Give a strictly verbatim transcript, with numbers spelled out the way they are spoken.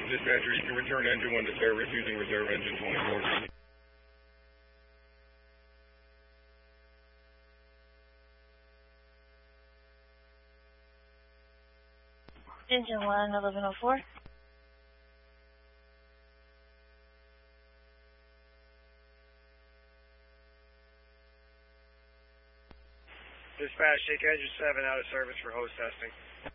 Dispatcher, you can return engine one to service using reserve engine twenty-four. Engine one, eleven oh four. Dispatch, take engine seven out of service for hose testing.